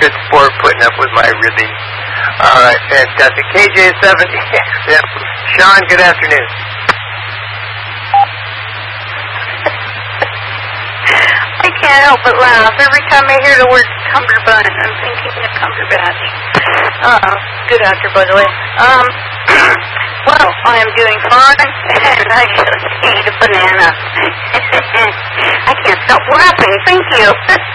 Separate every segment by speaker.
Speaker 1: good sport putting up with my ribbing. All right, fantastic. KJ7XM. Sean, good afternoon.
Speaker 2: I can't help but laugh. Every time I hear the word cummerbund, I'm thinking of Cumberbatch. Good actor, by the way. Well, I am doing fine, and I just ate a banana. I can't stop laughing. Thank you.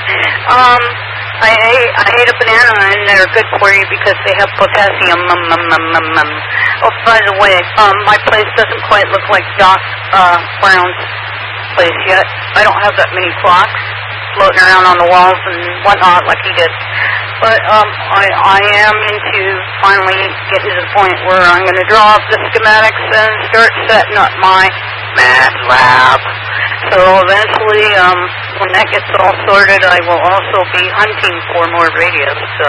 Speaker 2: I ate a banana, and they're good for you because they have potassium. Oh, by the way, my place doesn't quite look like Doc Brown's place yet. I don't have that many clocks floating around on the walls and whatnot like he did. But I am into finally getting to the point where I'm going to draw up the schematics and start setting up my math lab. So eventually, when that gets all sorted, I will also be hunting for more radios. So,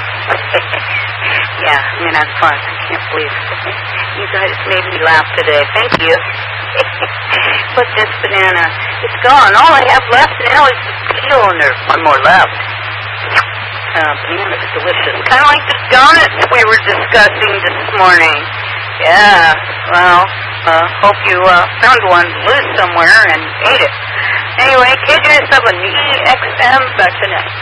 Speaker 2: yeah, I mean, that's fun. I can't believe you guys made me laugh today. Thank you. But this banana, it's gone. All I have left now is the peel, and there's one more left. Banana is delicious. Kind of like the donuts we were discussing this morning. Yeah, well, hope you found one loose somewhere and ate it. Anyway, KJ7EXM, back to next.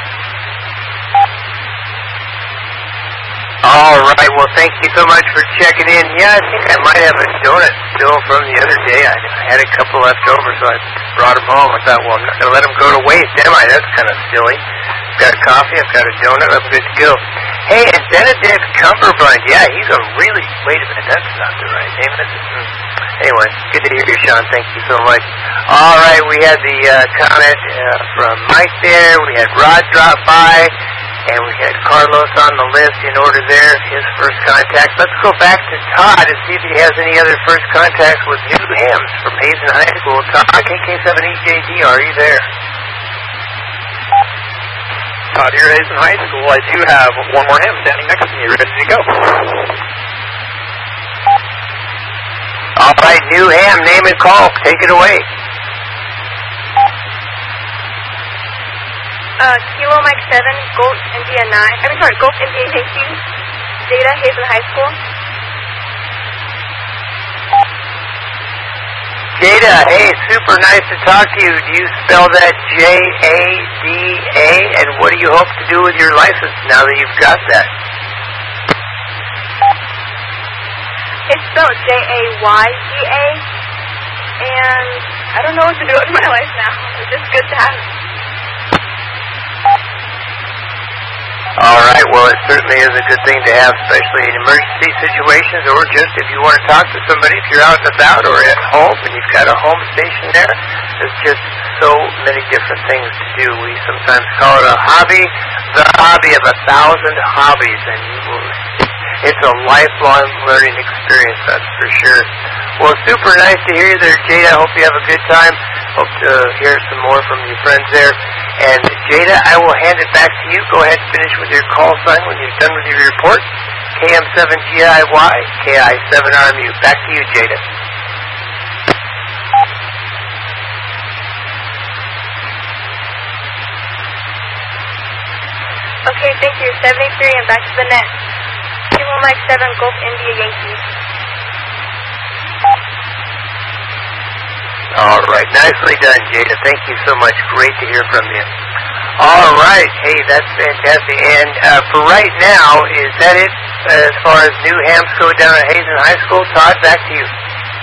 Speaker 1: All right, well, thank you so much for checking in. Yeah, I think I might have a donut still from the other day. I had a couple left over, so I brought them home. I thought, well, I'm not going to let them go to waste, am I? That's kind of silly. I've got coffee, I've got a donut, I'm good to go. Hey, and Benedict Cumberbund, yeah, he's a really, wait a minute, that's not the right name, is it? Anyway, good to hear you, Sean, thank you so much. All right, we had the comment from Mike there, we had Rod drop by, and we had Carlos on the list in order there, his first contact. Let's go back to Todd and see if he has any other first contacts with new hams from Hazen High School. Todd, KK7EJD, are you there?
Speaker 3: Todd here at Hazen High School. I do have one more ham standing next to me, ready to go.
Speaker 1: All right, new ham, name and call. Take it away.
Speaker 4: Kilo Mike 7, Golf India 9. Golf India Yankee. Data, Hazen High School.
Speaker 1: Jada, hey, super nice to talk to you. Do you spell that J-A-D-A? And what do you hope to do with your license now that you've got that?
Speaker 4: It's spelled J-A-Y-D-A. And I don't know what to do with my life now. It's just good to have.
Speaker 1: All right, well, it certainly is a good thing to have, especially in emergency situations, or just if you want to talk to somebody, if you're out and about or at home and you've got a home station there. There's just so many different things to do. We sometimes call it a hobby, the hobby of 1,000 hobbies, and it's a lifelong learning experience, that's for sure. Well, super nice to hear you there, Jada. I hope you have a good time. Hope to hear some more from your friends there. And Jada, I will hand it back to you. Go ahead and finish with your call sign when you're done with your report. KM7GIY, KI7RMU. Back to you, Jada.
Speaker 4: Okay, thank you. 73 and back to the net. Kilo Mike 7, Golf India Yankee.
Speaker 1: All right, nicely done, Jada. Thank you so much. Great to hear from you. All right, hey, that's fantastic. And for right now, is that it as far as new hams go down at Hazen High School? Todd, back to you.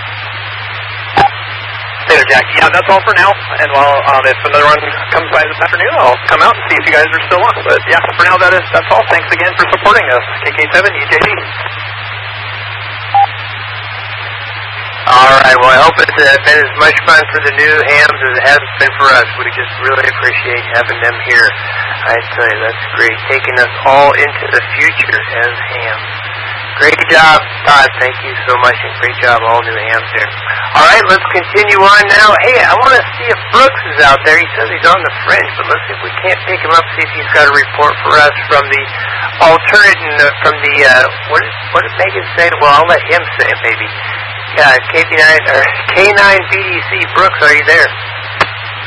Speaker 3: Hey there, Jack. Yeah, that's all for now. And while if another one comes by this afternoon, I'll come out and see if you guys are still on. But yeah, for now, that's all. Thanks again for supporting us. KK7EJD.
Speaker 1: All right, well, I hope it's been as much fun for the new hams as it has been for us. We just really appreciate having them here. I tell you, that's great. Taking us all into the future as hams. Great job, Todd. Thank you so much, and great job, all new hams there. All right, let's continue on now. Hey, I want to see if Brooks is out there. He says he's on the fringe, but let's see if we can't pick him up, see if he's got a report for us from the alternate, from the, what did Megan say? Well, I'll let him say it, maybe. K9 BDC. Brooks, are you there?